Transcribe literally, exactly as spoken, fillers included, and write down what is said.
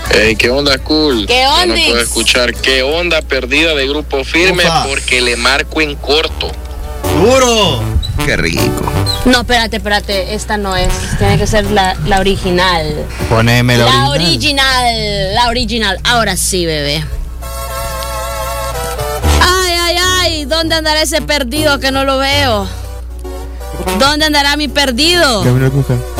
Hey, ¿qué onda, cool? ¿Qué onda? Yo no puedo escuchar ¿Qué onda perdida de Grupo Firme? Opa. Porque le marco en corto. ¡Duro! Qué rico. No, espérate, espérate, esta no es. Tiene que ser la, la original. Poneme la, La original. original, la original. Ahora sí, bebé. Ay, ay, ay, ¿dónde andará ese perdido que no lo veo? ¿Dónde andará mi perdido? Gabriel Cuca.